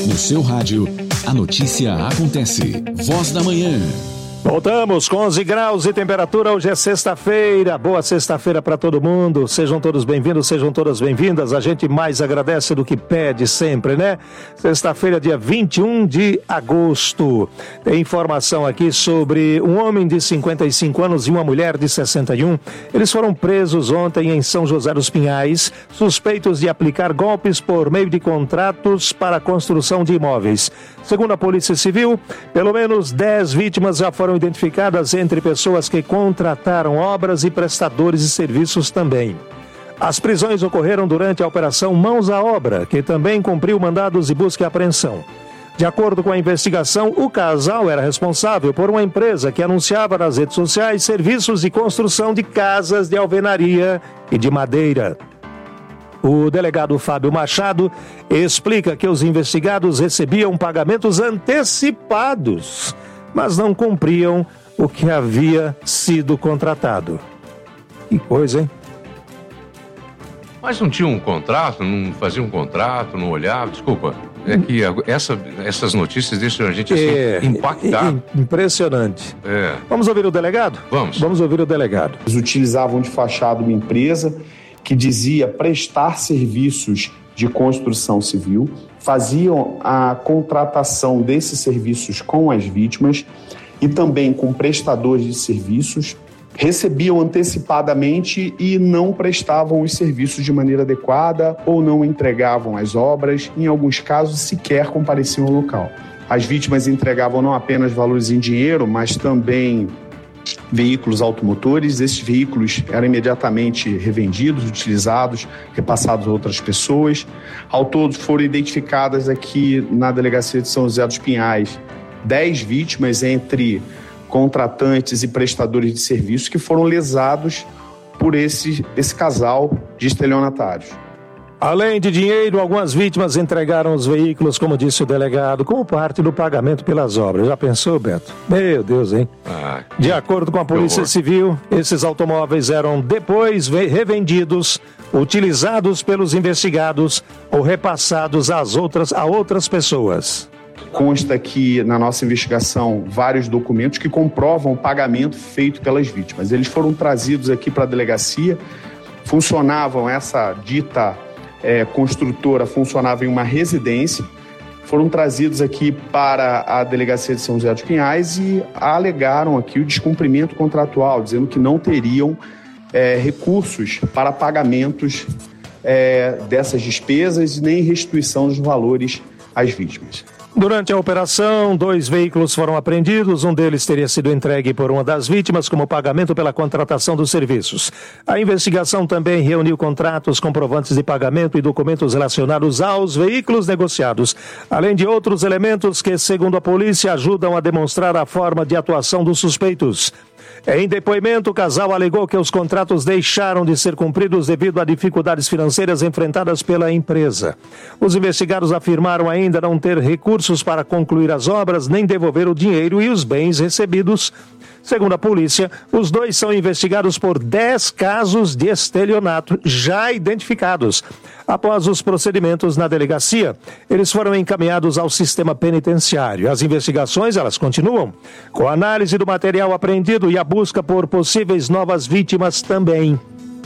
No seu rádio, a notícia acontece. Voz da Manhã. Voltamos com 11 graus e temperatura. Hoje é sexta-feira. Boa sexta-feira para todo mundo. Sejam todos bem-vindos, sejam todas bem-vindas. A gente mais agradece do que pede sempre, né? Sexta-feira, dia 21 de agosto. Tem informação aqui sobre um homem de 55 anos e uma mulher de 61. Eles foram presos ontem em São José dos Pinhais, suspeitos de aplicar golpes por meio de contratos para a construção de imóveis. Segundo a Polícia Civil, pelo menos 10 vítimas já foram identificadas entre pessoas que contrataram obras e prestadores de serviços também. As prisões ocorreram durante a Operação Mãos à Obra, que também cumpriu mandados de busca e apreensão. De acordo com a investigação, o casal era responsável por uma empresa que anunciava nas redes sociais serviços de construção de casas de alvenaria e de madeira. O delegado Fábio Machado explica que os investigados recebiam pagamentos antecipados, mas não cumpriam o que havia sido contratado. Que coisa, hein? Mas não tinha um contrato, não fazia um contrato, não olhava, desculpa. É que essas notícias deixam a gente assim, impactado. Impressionante. É. Vamos ouvir o delegado? Vamos ouvir o delegado. Eles utilizavam de fachada uma empresa que dizia prestar serviços de construção civil, faziam a contratação desses serviços com as vítimas e também com prestadores de serviços, recebiam antecipadamente e não prestavam os serviços de maneira adequada ou não entregavam as obras, em alguns casos sequer compareciam ao local. As vítimas entregavam não apenas valores em dinheiro, mas também veículos automotores. Esses veículos eram imediatamente revendidos, utilizados, repassados a outras pessoas. Ao todo foram identificadas aqui na Delegacia de São José dos Pinhais 10 vítimas entre contratantes e prestadores de serviços que foram lesados por esse casal de estelionatários. Além de dinheiro, algumas vítimas entregaram os veículos, como disse o delegado, como parte do pagamento pelas obras. Já pensou, Beto? Meu Deus, hein? De acordo com a Polícia Civil, esses automóveis eram depois revendidos, utilizados pelos investigados ou repassados a outras pessoas. Consta aqui na nossa investigação vários documentos que comprovam o pagamento feito pelas vítimas. Eles foram trazidos aqui para a delegacia, funcionavam, essa dita construtora funcionava em uma residência, foram trazidos aqui para a Delegacia de São José dos Pinhais e alegaram aqui o descumprimento contratual, dizendo que não teriam recursos para pagamentos dessas despesas e nem restituição dos valores às vítimas. Durante a operação, 2 veículos foram apreendidos. Um deles teria sido entregue por uma das vítimas como pagamento pela contratação dos serviços. A investigação também reuniu contratos, comprovantes de pagamento e documentos relacionados aos veículos negociados, além de outros elementos que, segundo a polícia, ajudam a demonstrar a forma de atuação dos suspeitos. Em depoimento, o casal alegou que os contratos deixaram de ser cumpridos devido a dificuldades financeiras enfrentadas pela empresa. Os investigados afirmaram ainda não ter recursos para concluir as obras nem devolver o dinheiro e os bens recebidos. Segundo a polícia, os 2 são investigados por 10 casos de estelionato já identificados. Após os procedimentos na delegacia, eles foram encaminhados ao sistema penitenciário. As investigações, elas continuam, com a análise do material apreendido e a busca por possíveis novas vítimas também.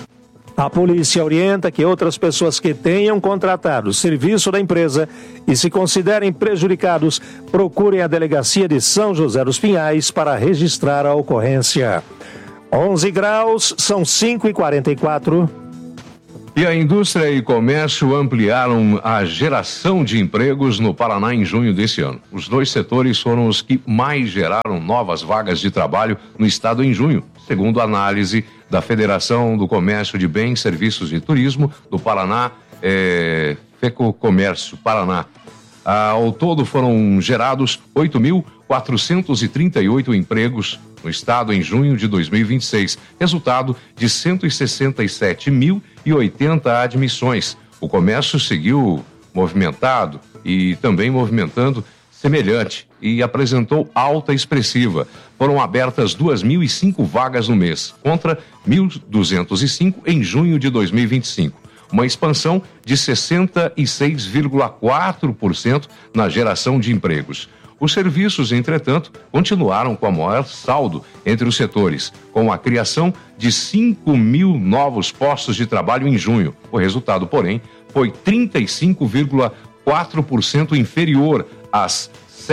A polícia orienta que outras pessoas que tenham contratado o serviço da empresa e se considerem prejudicados, procurem a Delegacia de São José dos Pinhais para registrar a ocorrência. 11 graus, são 5h44. E a indústria e comércio ampliaram a geração de empregos no Paraná em junho desse ano. Os 2 setores foram os que mais geraram novas vagas de trabalho no estado em junho, segundo a análise da Federação do Comércio de Bens, Serviços e Turismo do Paraná, FEComércio Paraná. Ao todo foram gerados 8.438 empregos no estado em junho de 2026, resultado de 167.080 admissões. O comércio seguiu movimentado e também movimentando semelhante e apresentou alta expressiva. Foram abertas 2.005 vagas no mês, contra 1.205 em junho de 2025. uma expansão de 66,4% na geração de empregos. Os serviços, entretanto, continuaram com a maior saldo entre os setores, com a criação de 5 mil novos postos de trabalho em junho. O resultado, porém, foi 35,4% inferior às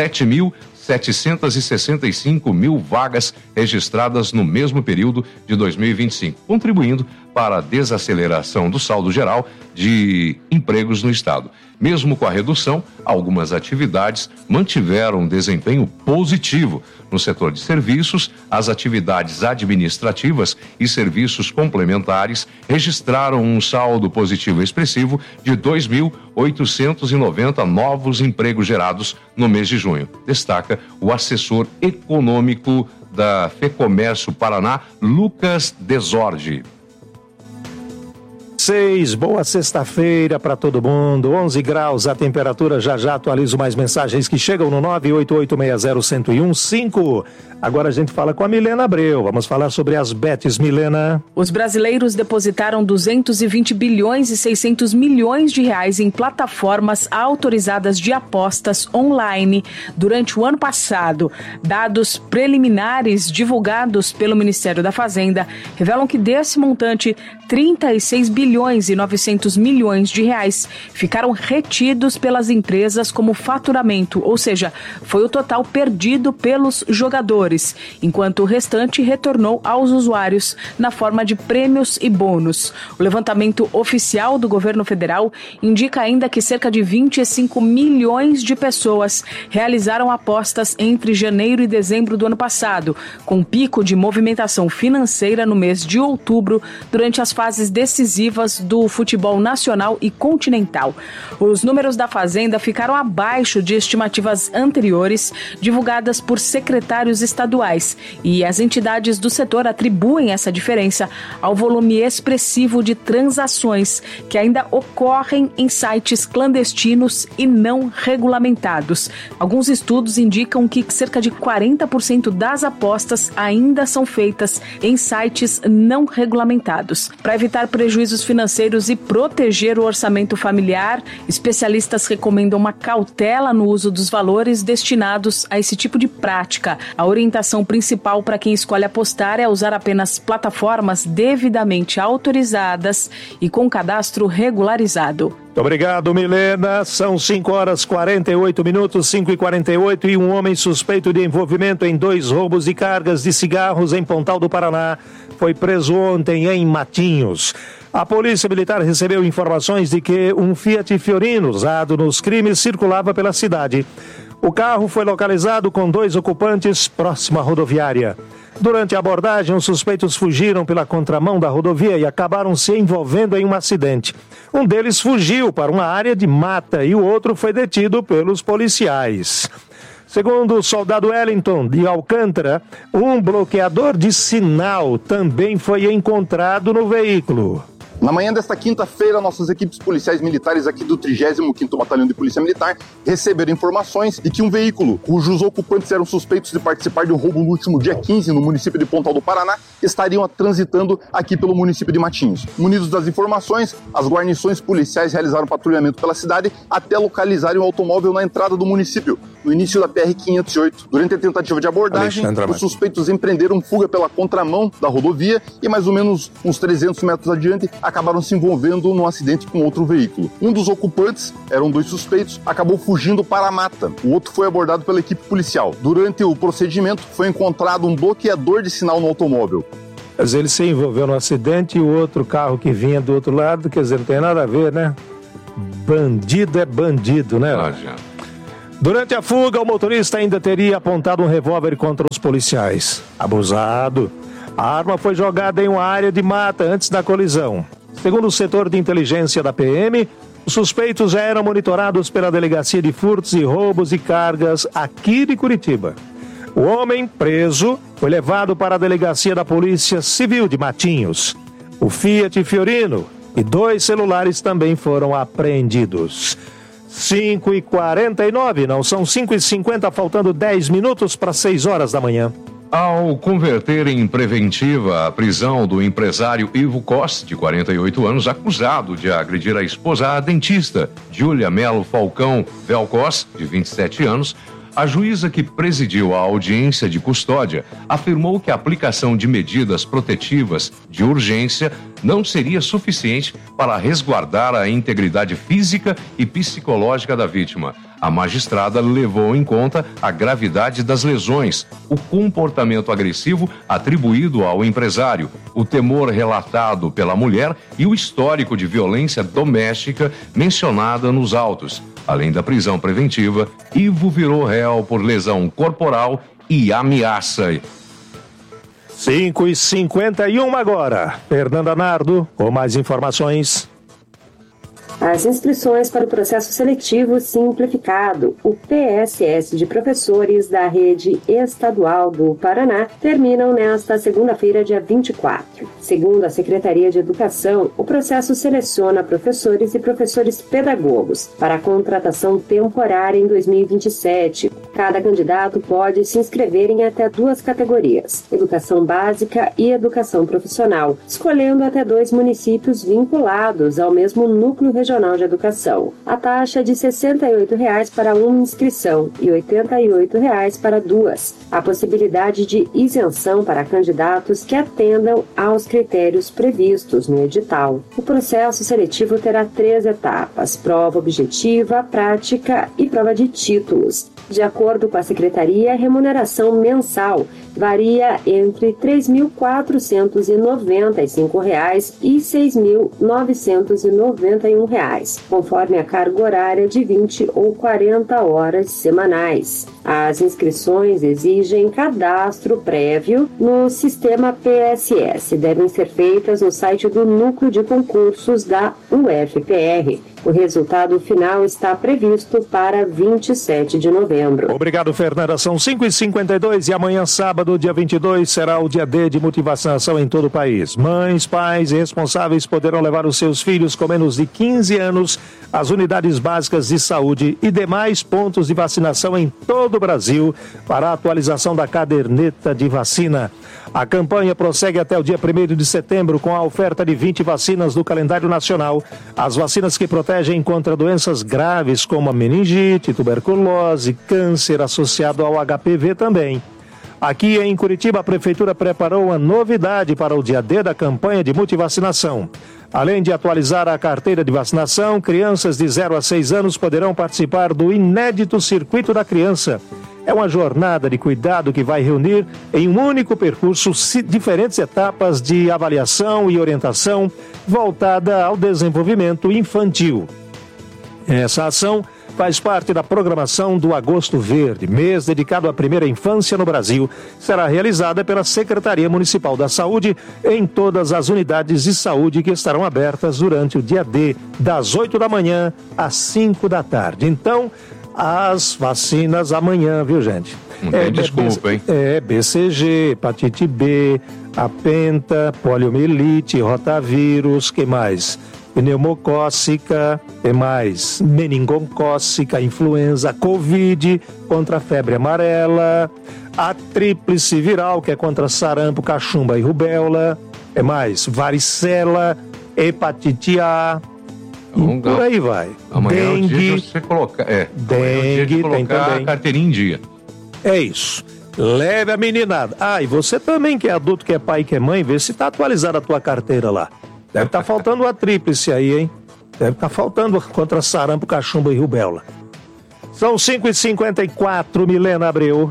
7.765 mil vagas registradas no mesmo período de 2025, contribuindo para a desaceleração do saldo geral de empregos no Estado. Mesmo com a redução, algumas atividades mantiveram um desempenho positivo. No setor de serviços, as atividades administrativas e serviços complementares registraram um saldo positivo expressivo de 2.890 novos empregos gerados no mês de junho. Destaca o assessor econômico da FEComércio Paraná, Lucas Desordi. Boa sexta-feira para todo mundo, 11 graus a temperatura, já atualizo mais mensagens que chegam no 988601015. Agora a gente fala com a Milena Abreu, vamos falar sobre as bets, Milena. Os brasileiros depositaram 220 bilhões e 600 milhões de reais em plataformas autorizadas de apostas online durante o ano passado. Dados preliminares divulgados pelo Ministério da Fazenda revelam que desse montante, 36 bilhões e 900 milhões de reais ficaram retidos pelas empresas como faturamento, ou seja, foi o total perdido pelos jogadores, enquanto o restante retornou aos usuários na forma de prêmios e bônus. O levantamento oficial do governo federal indica ainda que cerca de 25 milhões de pessoas realizaram apostas entre janeiro e dezembro do ano passado, com pico de movimentação financeira no mês de outubro, durante as fases decisivas do futebol nacional e continental. Os números da Fazenda ficaram abaixo de estimativas anteriores divulgadas por secretários estaduais, e as entidades do setor atribuem essa diferença ao volume expressivo de transações que ainda ocorrem em sites clandestinos e não regulamentados. Alguns estudos indicam que cerca de 40% das apostas ainda são feitas em sites não regulamentados. Para evitar prejuízos financeiros e proteger o orçamento familiar, especialistas recomendam uma cautela no uso dos valores destinados a esse tipo de prática. A orientação principal para quem escolhe apostar é usar apenas plataformas devidamente autorizadas e com cadastro regularizado. Muito obrigado, Milena. São 5h48, 5h48, e um homem suspeito de envolvimento em 2 roubos de cargas de cigarros em Pontal do Paraná foi preso ontem em Matinhos. A Polícia Militar recebeu informações de que um Fiat Fiorino usado nos crimes circulava pela cidade. O carro foi localizado com 2 ocupantes próximo à rodoviária. Durante a abordagem, os suspeitos fugiram pela contramão da rodovia e acabaram se envolvendo em um acidente. Um deles fugiu para uma área de mata e o outro foi detido pelos policiais. Segundo o soldado Wellington de Alcântara, um bloqueador de sinal também foi encontrado no veículo. Na manhã desta quinta-feira, nossas equipes policiais militares aqui do 35º Batalhão de Polícia Militar receberam informações de que um veículo, cujos ocupantes eram suspeitos de participar de um roubo no último dia 15 no município de Pontal do Paraná, estariam transitando aqui pelo município de Matinhos. Munidos das informações, as guarnições policiais realizaram patrulhamento pela cidade até localizarem o automóvel na entrada do município, no início da PR-508. Durante a tentativa de abordagem, os suspeitos empreenderam fuga pela contramão da rodovia e mais ou menos uns 300 metros adiante acabaram se envolvendo num acidente com outro veículo. Um dos ocupantes, eram 2 suspeitos, acabou fugindo para a mata. O outro foi abordado pela equipe policial. Durante o procedimento, foi encontrado um bloqueador de sinal no automóvel. Mas ele se envolveu no acidente e o outro carro que vinha do outro lado, quer dizer, não tem nada a ver, né? Bandido é bandido, né? Durante a fuga, o motorista ainda teria apontado um revólver contra os policiais. Abusado. A arma foi jogada em uma área de mata antes da colisão. Segundo o setor de inteligência da PM, os suspeitos já eram monitorados pela Delegacia de Furtos e Roubos e Cargas aqui de Curitiba. O homem preso foi levado para a Delegacia da Polícia Civil de Matinhos. O Fiat Fiorino e 2 celulares também foram apreendidos. 5h49, não, são 5h50, faltando 10 minutos para 6 horas da manhã. Ao converter em preventiva a prisão do empresário Ivo Costa, de 48 anos, acusado de agredir a esposa, a dentista Júlia Melo Falcão Velcos, de 27 anos, a juíza que presidiu a audiência de custódia afirmou que a aplicação de medidas protetivas de urgência não seria suficiente para resguardar a integridade física e psicológica da vítima. A magistrada levou em conta a gravidade das lesões, o comportamento agressivo atribuído ao empresário, o temor relatado pela mulher e o histórico de violência doméstica mencionada nos autos. Além da prisão preventiva, Ivo virou réu por lesão corporal e ameaça. 5h51 agora. Fernanda Nardo, com mais informações. As inscrições para o processo seletivo simplificado, o PSS de professores da rede estadual do Paraná, terminam nesta segunda-feira, dia 24. Segundo a Secretaria de Educação, o processo seleciona professores e professores pedagogos para a contratação temporária em 2027. Cada candidato pode se inscrever em até 2 categorias, educação básica e educação profissional, escolhendo até 2 municípios vinculados ao mesmo núcleo regional de educação. A taxa é de R$ 68,00 para uma inscrição e R$ 88,00 para 2. A possibilidade de isenção para candidatos que atendam aos critérios previstos no edital. O processo seletivo terá 3 etapas: prova objetiva, prática e prova de títulos. De acordo com a Secretaria, a remuneração mensal varia entre R$ 3.495 e R$ 6.991, conforme a carga horária de 20 ou 40 horas semanais. As inscrições exigem cadastro prévio no sistema PSS. Devem ser feitas no site do Núcleo de Concursos da UFPR. O resultado final está previsto para 27 de novembro. Obrigado, Fernanda. São 5h52 e amanhã, sábado, dia 22, será o dia D de motivação em todo o país. Mães, pais e responsáveis poderão levar os seus filhos com menos de 15 anos às unidades básicas de saúde e demais pontos de vacinação em todo o Brasil para a atualização da caderneta de vacina. A campanha prossegue até o dia 1º de setembro com a oferta de 20 vacinas do calendário nacional. As vacinas que protegem contra doenças graves como a meningite, tuberculose, câncer associado ao HPV também. Aqui em Curitiba, a Prefeitura preparou uma novidade para o dia D da campanha de multivacinação. Além de atualizar a carteira de vacinação, crianças de 0 a 6 anos poderão participar do inédito Circuito da Criança. É uma jornada de cuidado que vai reunir em um único percurso diferentes etapas de avaliação e orientação voltada ao desenvolvimento infantil. Essa ação faz parte da programação do Agosto Verde, mês dedicado à primeira infância no Brasil. Será realizada pela Secretaria Municipal da Saúde em todas as unidades de saúde que estarão abertas durante o dia D, das 8 da manhã às 5 da tarde. Então, as vacinas amanhã, viu, gente? Não tem desculpa, hein? BCG, hepatite B, a penta, poliomielite, rotavírus, que mais? Pneumocócica, que mais? Meningocócica, influenza, Covid, contra a febre amarela, a tríplice viral, que é contra sarampo, cachumba e rubéola, que mais? Varicela, hepatite A, e por aí vai. Amanhã dengue, é o dia de você colocar, dengue, é o dia de colocar tem também a carteirinha em dia. É isso. Leve a meninada. E você também que é adulto, que é pai, que é mãe, vê se tá atualizada a tua carteira lá. Deve estar faltando a tríplice aí, hein? Deve estar faltando contra sarampo, cachumba e rubéola. São 5h54, Milena Abreu.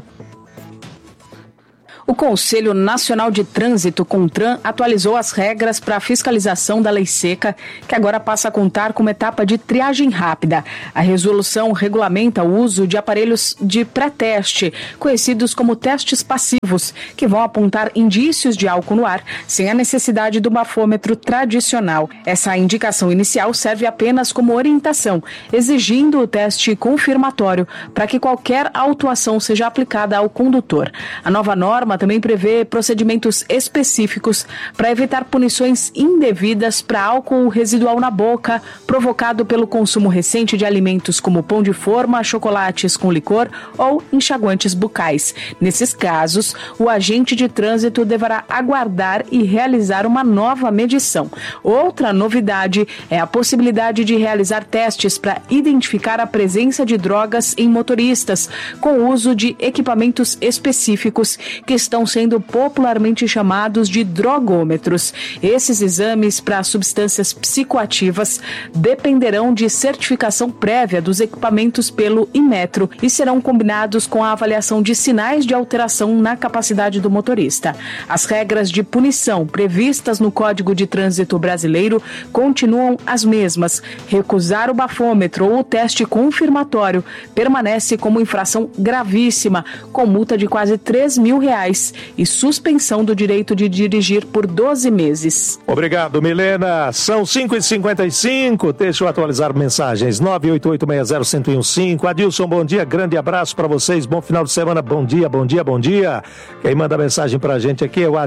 O Conselho Nacional de Trânsito, CONTRAN, atualizou as regras para a fiscalização da lei seca, que agora passa a contar com uma etapa de triagem rápida. A resolução regulamenta o uso de aparelhos de pré-teste, conhecidos como testes passivos, que vão apontar indícios de álcool no ar, sem a necessidade do bafômetro tradicional. Essa indicação inicial serve apenas como orientação, exigindo o teste confirmatório para que qualquer autuação seja aplicada ao condutor. A nova norma norma também prevê procedimentos específicos para evitar punições indevidas para álcool residual na boca, provocado pelo consumo recente de alimentos como pão de forma, chocolates com licor ou enxaguantes bucais. Nesses casos, o agente de trânsito deverá aguardar e realizar uma nova medição. Outra novidade é a possibilidade de realizar testes para identificar a presença de drogas em motoristas, com o uso de equipamentos específicos que estão sendo popularmente chamados de drogômetros. Esses exames para substâncias psicoativas dependerão de certificação prévia dos equipamentos pelo Inmetro e serão combinados com a avaliação de sinais de alteração na capacidade do motorista. As regras de punição previstas no Código de Trânsito Brasileiro continuam as mesmas. Recusar o bafômetro ou o teste confirmatório permanece como infração gravíssima, com multa de quase R$3 mil e suspensão do direito de dirigir por 12 meses. Obrigado, Milena. São 5h55. Deixa eu atualizar mensagens. 988601015. Adilson, bom dia. Grande abraço para vocês. Bom final de semana. Bom dia, bom dia, bom dia. Quem manda mensagem pra gente aqui é o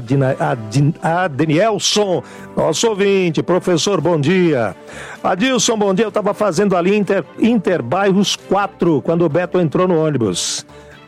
Adnielson, nosso ouvinte. Professor, bom dia. Adilson, bom dia. Eu estava fazendo ali Interbairros 4, quando o Beto entrou no ônibus.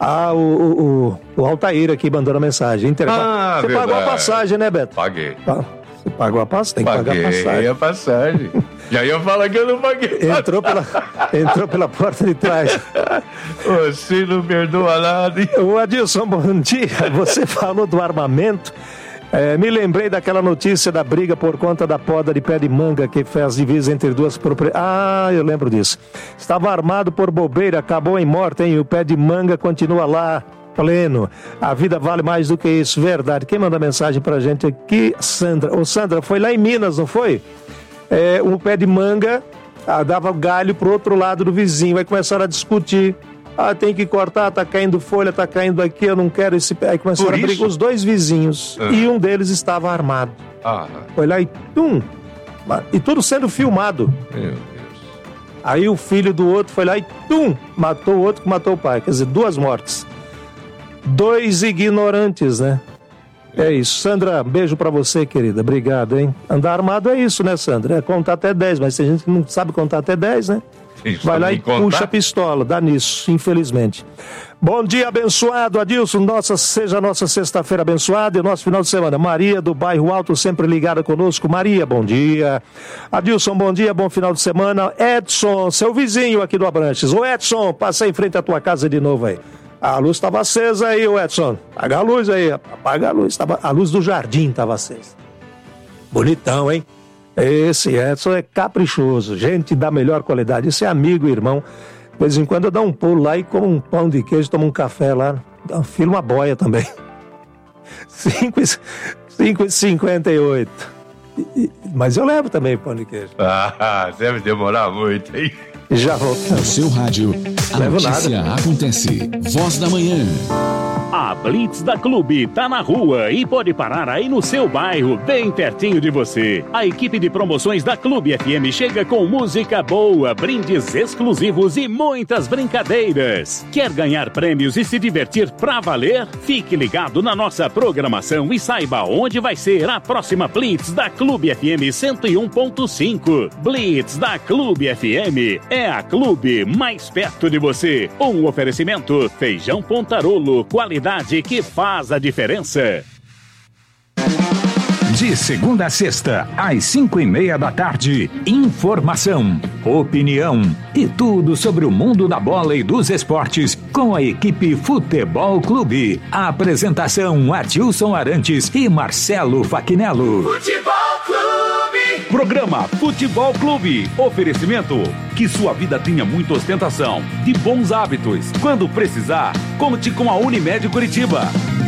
O Altair aqui mandando a mensagem. Você verdade. Pagou a passagem, né, Beto? Paguei. Você pagou a passagem? Tem que pagar a passagem. Paguei a passagem. E aí eu falo que eu não paguei. Entrou pela porta de trás. Você não perdoa nada. O Adilson, bom dia. Você falou do armamento. Me lembrei daquela notícia da briga por conta da poda de pé de manga que fez divisa entre duas propriedades. Eu lembro disso. Estava armado por bobeira, acabou em morte, hein? O pé de manga continua lá, pleno. A vida vale mais do que isso, verdade. Quem manda mensagem pra gente aqui? Sandra. Ô, Sandra, foi lá em Minas, não foi? Um pé de manga dava galho pro outro lado do vizinho. Aí começaram a discutir. Tem que cortar, tá caindo folha, tá caindo aqui, eu não quero esse pé. Aí começaram a brigar os dois vizinhos. E um deles estava armado. Foi lá e e tudo sendo filmado. Meu Deus. Aí o filho do outro foi lá e matou o outro que matou o pai. Quer dizer, 2 mortes. 2 ignorantes, né? É isso. Sandra, beijo pra você, querida. Obrigado, hein? Andar armado é isso, né, Sandra? É contar até 10, mas tem gente que não sabe contar até 10, né? Vai lá e puxa a pistola, dá nisso, infelizmente. Bom dia, abençoado, Adilson. Seja a nossa sexta-feira abençoada e o nosso final de semana. Maria, do Bairro Alto, sempre ligada conosco. Maria, bom dia. Adilson, bom dia, bom final de semana. Edson, seu vizinho aqui do Abranches. Ô, Edson, passa em frente à tua casa de novo aí. A luz estava acesa aí, ô Edson. Apaga a luz aí, apaga a luz. A luz do jardim estava acesa. Bonitão, hein? Esse Edson é caprichoso, gente da melhor qualidade. Esse é amigo e irmão. De vez em quando eu dou um pulo lá e como um pão de queijo, tomo um café lá. Filo uma boia também. 5h58. Mas eu levo também pão de queijo. Deve demorar muito, hein? Já vou. No seu rádio, a notícia acontece. Voz da Manhã. A Blitz da Clube tá na rua e pode parar aí no seu bairro, bem pertinho de você. A equipe de promoções da Clube FM chega com música boa, brindes exclusivos e muitas brincadeiras. Quer ganhar prêmios e se divertir pra valer? Fique ligado na nossa programação e saiba onde vai ser a próxima Blitz da Clube FM 101.5. Blitz da Clube FM é a clube mais perto de você. Um oferecimento: Feijão Pontarolo, qualidade que faz a diferença. De segunda a sexta, às 5:30 da tarde, informação, opinião e tudo sobre o mundo da bola e dos esportes com a equipe Futebol Clube. A apresentação: Adilson Arantes e Marcelo Faquinello. Futebol Clube. Programa Futebol Clube. Oferecimento: que sua vida tenha muita ostentação, de bons hábitos. Quando precisar, conte com a Unimed Curitiba.